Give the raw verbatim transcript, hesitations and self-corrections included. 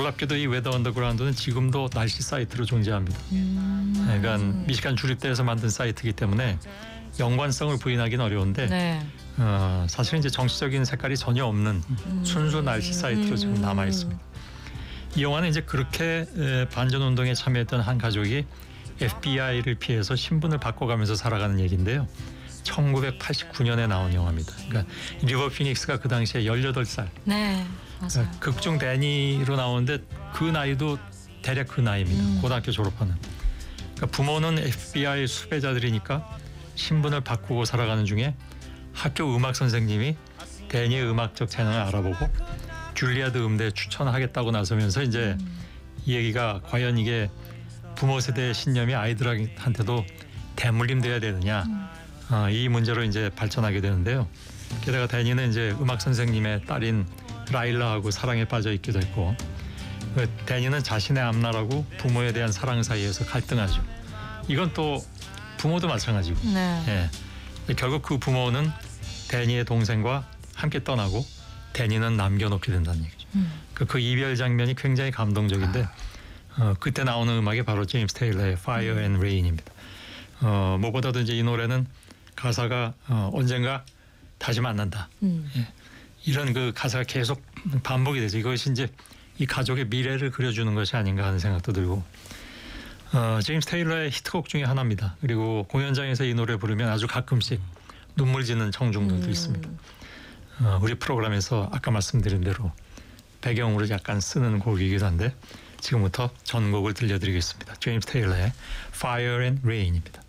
놀랍게도 이 웨더 언더그라운드는 지금도 날씨 사이트로 존재합니다. 음. 그러니까 미시간 주립대에서 만든 사이트이기 때문에 연관성을 부인하기는 어려운데 네. 어, 사실은 이제 정치적인 색깔이 전혀 없는 음. 순수 날씨 사이트로 지금 음. 남아 있습니다. 이 영화는 이제 그렇게 반전 운동에 참여했던 한 가족이 에프비아이를 피해서 신분을 바꿔가면서 살아가는 얘기인데요. 천구백팔십구 년에 나온 영화입니다. 그러니까 리버 피닉스가 그 당시에 열여덟 살. 네. 맞아요. 그러니까 극중 데니로 나오는데 그 나이도 대략 그 나이입니다. 음. 고등학교 졸업하는. 그러니까 부모는 에프비아이 수배자들이니까 신분을 바꾸고 살아가는 중에 학교 음악 선생님이 데니의 음악적 재능을 알아보고 줄리아드 음대에 추천하겠다고 나서면서 이제 음. 이 얘기가 과연 이게 부모 세대의 신념이 아이들한테도 대물림돼야 되느냐 음. 어, 이 문제로 이제 발전하게 되는데요. 게다가 데니는 이제 음악 선생님의 딸인 라일라하고 사랑에 빠져 있기도 했고 그 데니는 자신의 앞나라고 부모에 대한 사랑 사이에서 갈등하죠. 이건 또 부모도 마찬가지고 네. 예. 결국 그 부모는 데니의 동생과 함께 떠나고 데니는 남겨놓게 된다는 얘기죠. 음. 그, 그 이별 장면이 굉장히 감동적인데 어, 그때 나오는 음악이 바로 제임스 테일러의 Fire and Rain입니다. 어, 무엇보다도 이제 이 노래는 가사가 어, 언젠가 다시 만난다. 음. 예. 이런 그 가사가 계속 반복이 되죠. 이것이 이제 이 가족의 미래를 그려주는 것이 아닌가 하는 생각도 들고 어, 제임스 테일러의 히트곡 중에 하나입니다. 그리고 공연장에서 이 노래 부르면 아주 가끔씩 눈물 짓는 청중들도 음. 있습니다. 어, 우리 프로그램에서 아까 말씀드린 대로 배경으로 약간 쓰는 곡이기도 한데 지금부터 전곡을 들려드리겠습니다. 제임스 테일러의 Fire and Rain입니다.